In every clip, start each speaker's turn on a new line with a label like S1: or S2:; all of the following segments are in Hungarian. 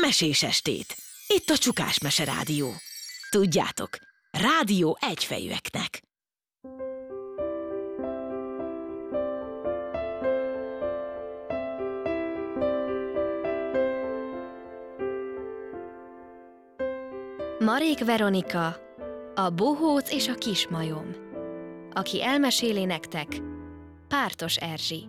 S1: mesés estét. Itt a Csukás Mese Rádió. Tudjátok, rádió egyfejűeknek.
S2: Marék Veronika, a bohóc és a kismajom. Aki elmeséli nektek, Pártos Erzsi.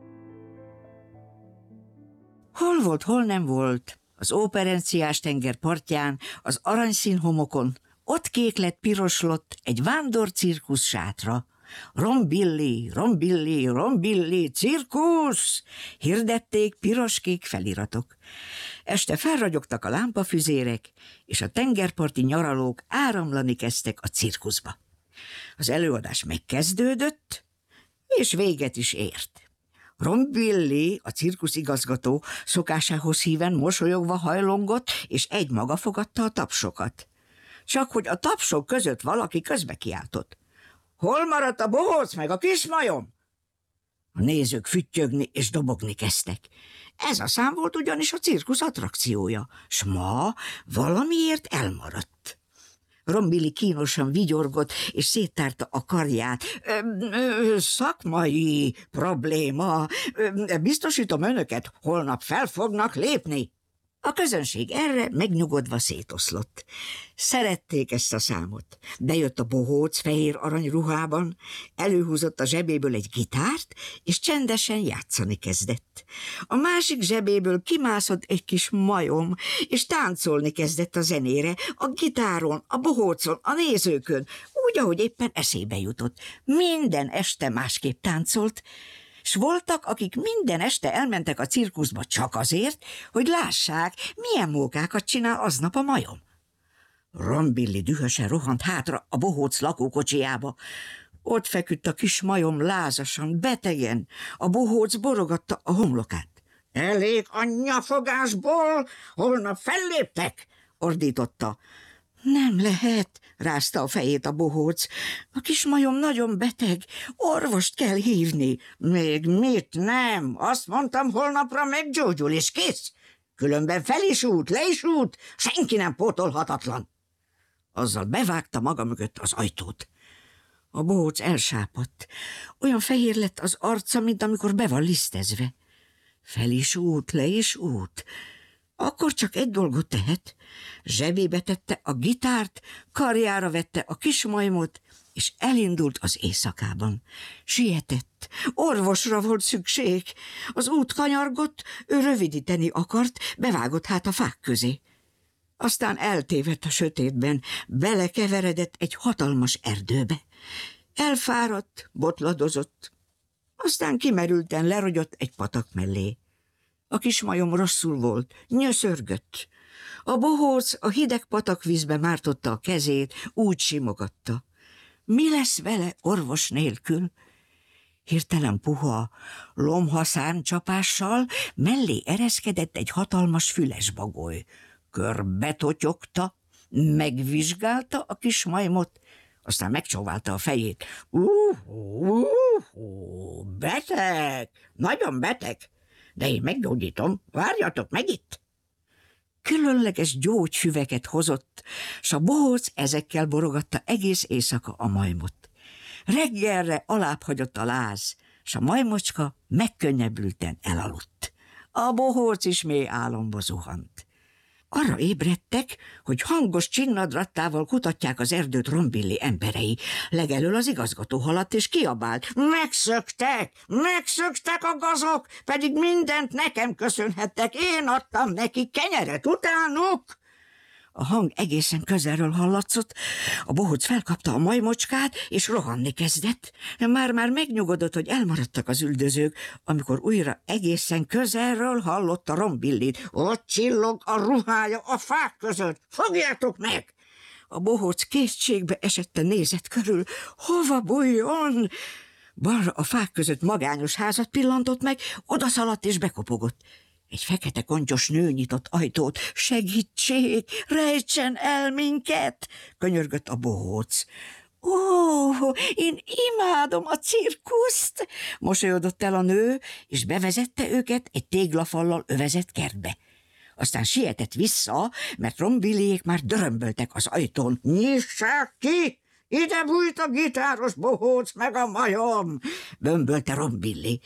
S3: Hol volt, hol nem volt, az Óperenciás tenger partján, az aranyszín homokon, ott kék piroslott egy vándor cirkusz sátra. Rombilli, rombilli, rombilli, cirkusz! Hirdették piros-kék feliratok. Este felragyogtak a lámpafüzérek, és a tengerparti nyaralók áramlani kezdtek a cirkuszba. Az előadás megkezdődött, és véget is ért. Rombilli, a cirkuszigazgató, szokásához híven mosolyogva hajlongott, és egymaga fogadta a tapsokat. Csak hogy a tapsok között valaki közbe kiáltott. Hol maradt a bohóc meg a kismajom? A nézők füttyögni és dobogni kezdtek. Ez a szám volt ugyanis a cirkusz attrakciója, s ma valamiért elmaradt. Rombilli kínosan vigyorgott, és széttárta a karját. Szakmai probléma. Biztosítom önöket, holnap fel fognak lépni. A közönség erre megnyugodva szétoszlott. Szerették ezt a számot. Bejött a bohóc fehér aranyruhában, előhúzott a zsebéből egy gitárt, és csendesen játszani kezdett. A másik zsebéből kimászott egy kis majom, és táncolni kezdett a zenére, a gitáron, a bohócon, a nézőkön, úgy, ahogy éppen eszébe jutott. Minden este másképp táncolt, s voltak, akik minden este elmentek a cirkuszba csak azért, hogy lássák, milyen mókákat csinál aznap a majom. Rombilli dühösen rohant hátra a bohóc lakókocsijába. Ott feküdt a kis majom lázasan, betegen, a bohóc borogatta a homlokát. Elég a nyafogásból, holnap felléptek, ordította. Nem lehet, rázta a fejét a bohóc. A kis majom nagyon beteg, orvost kell hívni. Még mit nem? Azt mondtam, holnapra meggyógyul, és kész. Különben fel is út, le is út, senki nem pótolhatatlan. Azzal bevágta maga mögött az ajtót. A bohóc elsápadt. Olyan fehér lett az arca, mint amikor be van lisztezve. Fel is út, le is út. Akkor csak egy dolgot tehet. Zsebébe tette a gitárt, karjára vette a kismajmot, és elindult az éjszakában. Sietett, orvosra volt szükség. Az út kanyargott, ő rövidíteni akart, bevágott hát a fák közé. Aztán eltévedt a sötétben, belekeveredett egy hatalmas erdőbe. Elfáradt, botladozott, aztán kimerülten lerogyott egy patak mellé. A kismajom rosszul volt, nyöszörgött. A bohóc a hideg patakvízbe mártotta a kezét, úgy simogatta. Mi lesz vele orvos nélkül? Hirtelen puha, lomhaszárny csapással mellé ereszkedett egy hatalmas fülesbagoly. Körbe totyogta, megvizsgálta a kismajmot, aztán megcsóválta a fejét. Beteg, nagyon beteg. De én meggyógyítom, várjatok meg itt! Különleges gyógyfüveket hozott, s a bohóc ezekkel borogatta egész éjszaka a majmot. Reggelre alább hagyott a láz, s a majmocska megkönnyebbülten elaludt. A bohóc is mély álomba zuhant. Arra ébredtek, hogy hangos csinnadrattával kutatják az erdőt Rombilli emberei. Legelől az igazgató haladt és kiabált. Megszöktek a gazok, pedig mindent nekem köszönhettek. Én adtam neki kenyeret utánuk. A hang egészen közelről hallatszott, a bohóc felkapta a majmocskát, és rohanni kezdett. Már megnyugodott, hogy elmaradtak az üldözők, amikor újra egészen közelről hallotta Rombillit. Ott csillog a ruhája a fák között, fogjátok meg! A bohóc kétségbe esetten nézett körül. Hova bújjon? Balra a fák között magányos házat pillantott meg, odaszaladt és bekopogott. Egy fekete kontyos nő nyitott ajtót. Segítség, rejtsen el minket, könyörgött a bohóc. Ó, én imádom a cirkuszt, mosolyodott el a nő, és bevezette őket egy téglafallal övezett kertbe. Aztán sietett vissza, mert Rombilliék már dörömböltek az ajtón. Nyissák ki! Ide bújt a gitáros bohóc meg a majom! Bömbölte Rombilli.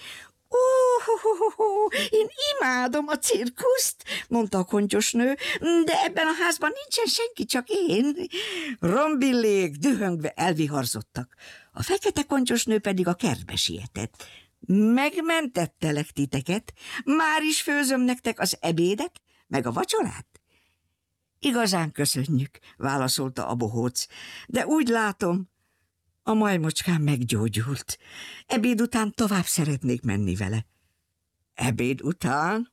S3: Én imádom a cirkuszt, mondta a kontyosnő, de ebben a házban nincsen senki, csak én. Rombilliék dühöngve elviharzottak. A fekete kontyosnő pedig a kertbe sietett. Megmentettelek titeket, már is főzöm nektek az ebédet, meg a vacsorát. Igazán köszönjük, válaszolta a bohóc, de úgy látom, a majmocskám meggyógyult. Ebéd után tovább szeretnék menni vele. Ebéd után?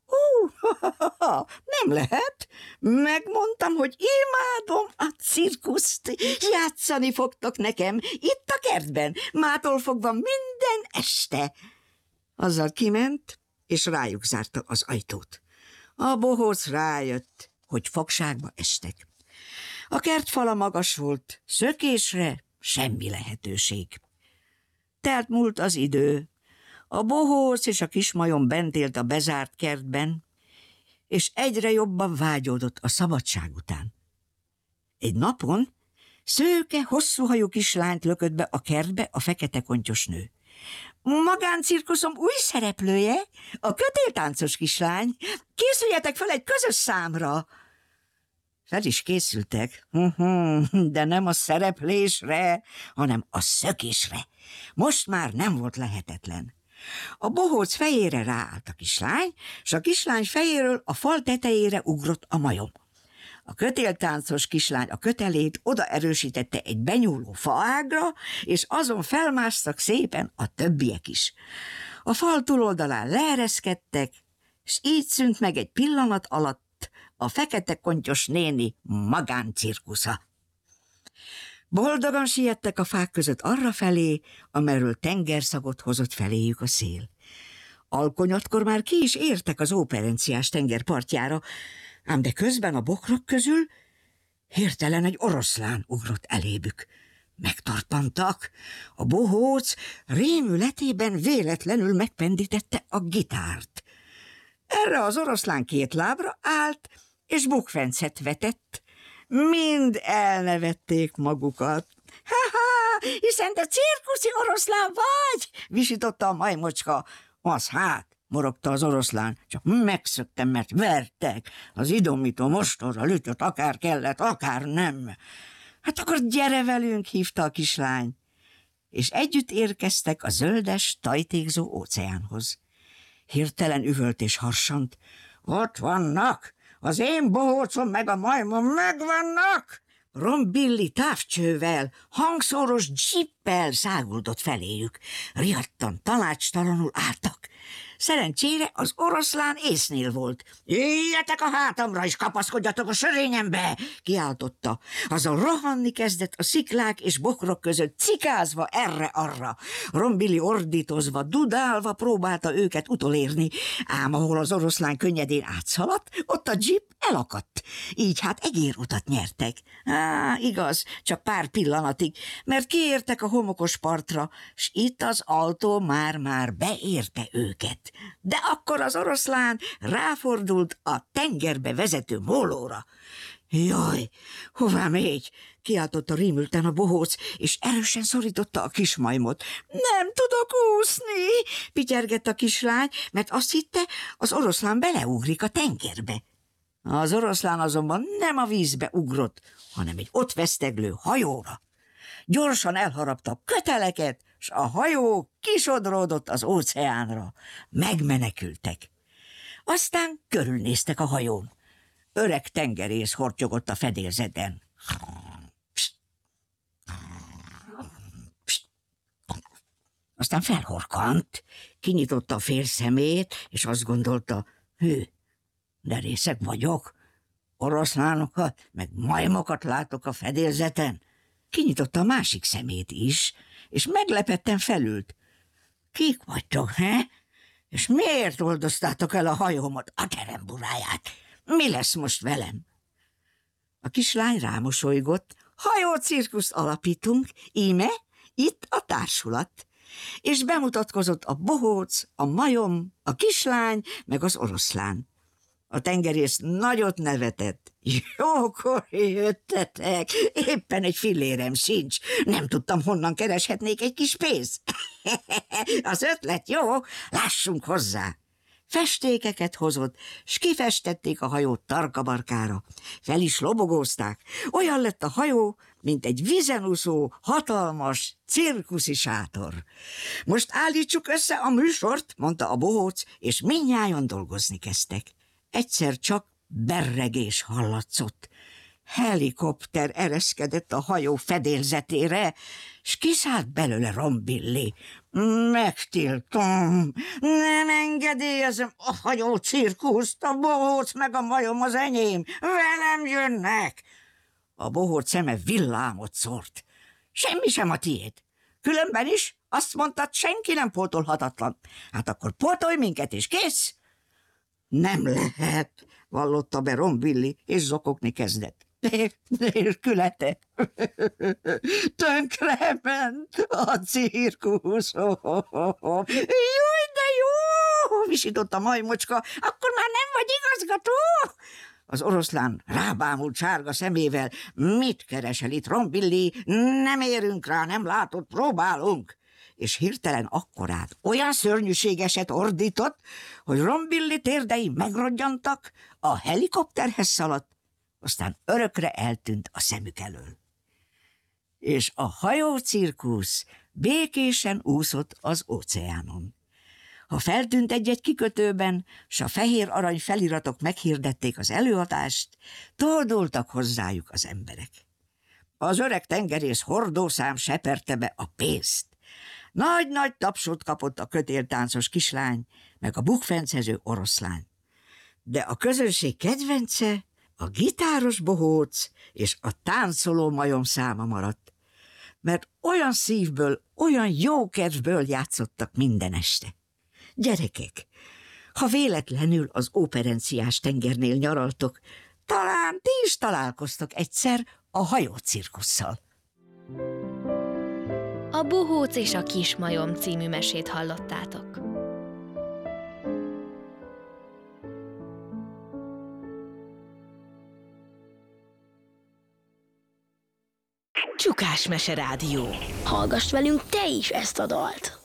S3: Nem lehet. Megmondtam, hogy imádom a cirkuszt. Játszani fogtok nekem itt a kertben, mától fogva minden este. Azzal kiment, és rájuk zárta az ajtót. A bohóc rájött, hogy fogságba estek. A kertfala magas volt, szökésre semmi lehetőség. Telt múlt az idő. A bohóc és a kismajom bent élt a bezárt kertben, és egyre jobban vágyódott a szabadság után. Egy napon szőke, hosszúhajú kislányt lökött be a kertbe a fekete kontyosnő. Magáncirkuszom új szereplője, a kötéltáncos kislány. Készüljetek fel egy közös számra. Fel is készültek, de nem a szereplésre, hanem a szökésre. Most már nem volt lehetetlen. A bohóc fejére ráállt a kislány, és a kislány fejéről a fal tetejére ugrott a majom. A kötéltáncos kislány a kötelét oda erősítette egy benyúló faágra, és azon felmásztak szépen a többiek is. A fal túloldalán leereszkedtek, és így szűnt meg egy pillanat alatt a fekete kontyos néni magáncirkusza. Boldogan siettek a fák között arrafelé, amerről tengerszagot hozott feléjük a szél. Alkonyatkor már ki is értek az óperenciás tenger partjára, ám de közben a bokrok közül hirtelen egy oroszlán ugrott elébük. Megtorpantak. A bohóc rémületében véletlenül megpendítette a gitárt. Erre az oroszlán két lábra állt, és bukfencet vetett. Mind elnevették magukat. Ha-ha, hiszen te cirkuszi oroszlán vagy, visította a majmocska. Az hát, morogta az oroszlán, csak megszöktem, mert vertek. Az idomító mostorral ütött, akár kellett, akár nem. Hát akkor gyere velünk, hívta a kislány. És együtt érkeztek a zöldes, tajtékzó óceánhoz. Hirtelen üvölt és harsant. Ott vannak! Az én bohócom meg a majmom megvannak! Rombilli távcsővel, hangszóros dzsippel száguldott feléjük. Riadtan, tanácstalanul álltak. Szerencsére az oroszlán észnél volt. Jöjjetek a hátamra, és kapaszkodjatok a sörényembe, kiáltotta. Azon rohanni kezdett a sziklák és bokrok között, cikázva erre-arra. Rombilli ordítozva, dudálva próbálta őket utolérni, ám ahol az oroszlán könnyedén átszaladt, ott a dzsip elakadt. Így hát egérutat nyertek. Igaz, csak pár pillanatig, mert kiértek a homokos partra, s itt az autó már beérte őket. De akkor az oroszlán ráfordult a tengerbe vezető mólóra. Jaj, hová megy? Kiáltotta rémülten a bohóc, és erősen szorította a kismajmot. Nem tudok úszni, pityergett a kislány, mert azt hitte, az oroszlán beleugrik a tengerbe. Az oroszlán azonban nem a vízbe ugrott, hanem egy ott veszteglő hajóra. Gyorsan elharapta a köteleket, s a hajó kisodródott az óceánra. Megmenekültek. Aztán körülnéztek a hajón. Öreg tengerész hortyogott a fedélzeten. Aztán felhorkant, kinyitotta a félszemét, és azt gondolta, hű, de részeg vagyok, oroszlánokat, meg majmokat látok a fedélzeten. Kinyitotta a másik szemét is, és meglepetten felült. Kik vagytok, he? És miért oldoztátok el a hajómat, a teremburáját? Mi lesz most velem? A kislány rámosolygott. Hajócirkuszt alapítunk, íme, itt a társulat. És bemutatkozott a bohóc, a majom, a kislány, meg az oroszlán. A tengerész nagyot nevetett. Jókor jöttetek, éppen egy fillérem sincs. Nem tudtam, honnan kereshetnék egy kis pénzt. Az ötlet jó, lássunk hozzá. Festékeket hozott, s kifestették a hajót tarkabarkára. Fel is lobogózták. Olyan lett a hajó, mint egy vízen úszó, hatalmas cirkuszi sátor. Most állítsuk össze a műsort, mondta a bohóc, és mindnyájan dolgozni kezdtek. Egyszer csak berregés hallatszott. Helikopter ereszkedett a hajó fedélzetére, s kiszállt belőle Rombilli. Megtiltom, nem engedélyezem a hajó cirkuszt, a bohóc meg a majom az enyém, velem jönnek. A bohóc szeme villámot szórt. Semmi sem a tiéd. Különben is azt mondtad, senki nem pótolhatatlan. Hát akkor pótolj minket, és kész. Nem lehet, vallotta be Rombilli, és zokogni kezdett. Nélkülete. Tönkrement a cirkusz. Jaj, de jó, visított a majmocska, akkor már nem vagy igazgató? Az oroszlán rábámult sárga szemével. Mit keresel itt, Rombilli? Nem érünk rá, nem látod, próbálunk. És hirtelen akkorát olyan szörnyűségeset ordított, hogy Rombilli térdei megrodjantak, a helikopterhez szaladt, aztán örökre eltűnt a szemük elől. És a hajócirkusz békésen úszott az óceánon. Ha feltűnt egy-egy kikötőben, s a fehér arany feliratok meghirdették az előadást, toldultak hozzájuk az emberek. Az öreg tengerész hordószám seperte be a pénzt. Nagy-nagy tapsot kapott a kötéltáncos kislány, meg a bukfencező oroszlány. De a közönség kedvence a gitáros bohóc és a táncoló majom száma maradt, mert olyan szívből, olyan jó kedvből játszottak minden este. Gyerekek, ha véletlenül az Óperenciás tengernél nyaraltok, talán ti is találkoztok egyszer a hajócirkusszal.
S2: A Bohóc és a Kismajom című mesét hallottátok.
S1: Csukásmese Rádió.
S4: Hallgass velünk te is ezt a dalt!